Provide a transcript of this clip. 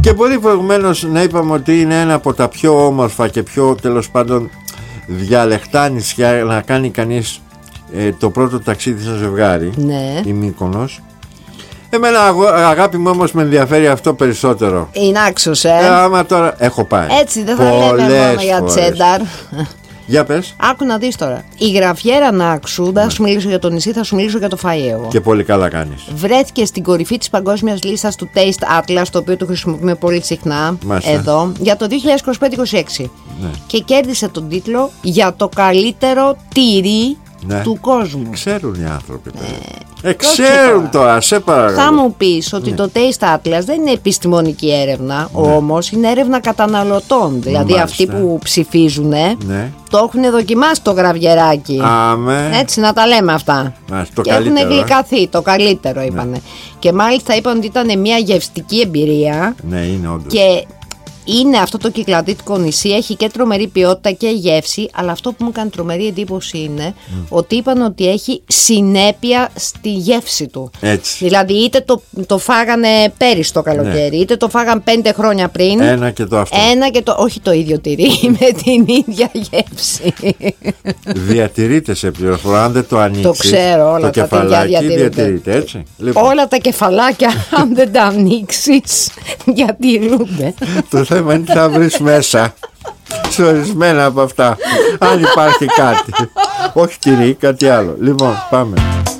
Και πολύ προηγουμένως να είπαμε ότι είναι ένα από τα πιο όμορφα και πιο τέλος πάντων διαλεκτά νησιά να κάνει κανείς το πρώτο ταξίδι σαν ζευγάρι. Ναι. Η Μύκονος. Εμένα αγάπη μου όμως με ενδιαφέρει αυτό περισσότερο. Είναι άξιος, άμα τώρα έχω πάει. Έτσι δεν θα λέμε μόνο για τσένταρ. Για πες. Άκου να δεις τώρα. Η γραφιέρα Νάξου, δεν θα σου μιλήσω για το νησί, θα σου μιλήσω για το φαΐ εγώ. Και πολύ καλά κάνεις. Βρέθηκε στην κορυφή της παγκόσμιας λίστας του Taste Atlas, το οποίο το χρησιμοποιούμε πολύ συχνά. Μάλιστα. Εδώ, για το 2025-26. Ναι. Και κέρδισε τον τίτλο για το καλύτερο τυρί, ναι, του κόσμου. Ξέρουν οι άνθρωποι. Ξέρουν τώρα, σε παρακαλώ. Θα μου πεις ότι το Taste Atlas δεν είναι επιστημονική έρευνα, όμως είναι έρευνα καταναλωτών. Δηλαδή αυτοί που ψηφίζουν το έχουν δοκιμάσει το γραβιεράκι. Έτσι, να τα λέμε αυτά. Και έχουν γλυκαθεί, το καλύτερο είπανε. Και μάλιστα είπαν ότι ήταν μια γευστική εμπειρία. Ναι, είναι όντως. Και είναι αυτό το κυκλαδίτικο νησί, έχει και τρομερή ποιότητα και γεύση, αλλά αυτό που μου κάνει τρομερή εντύπωση είναι ότι είπαν ότι έχει συνέπεια στη γεύση του. Έτσι. Δηλαδή είτε το φάγανε πέρυσι το καλοκαίρι, είτε το φάγαν 5 χρόνια πριν. Ένα και το αυτό. Όχι το ίδιο τυρί, με την ίδια γεύση. Διατηρείται σε πληροφορία, αν δεν το ανοίξεις. Το ξέρω, όλα το τα τυριά διατηρείται, έτσι. Λοιπόν. Όλα τα κεφαλάκια, αν δεν τα ανοίξεις, διατηρούνται. Το θέμα είναι τι θα βρεις μέσα σε ορισμένα από αυτά. Αν υπάρχει κάτι. Όχι τυρί, κάτι άλλο. Λοιπόν, πάμε.